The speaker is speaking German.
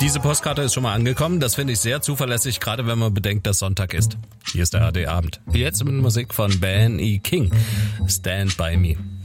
Diese Postkarte ist schon mal angekommen. Das finde ich sehr zuverlässig, gerade wenn man bedenkt, dass Sonntag ist. Hier ist der ARD Abend. Jetzt mit Musik von Ben E. King. Stand By Me.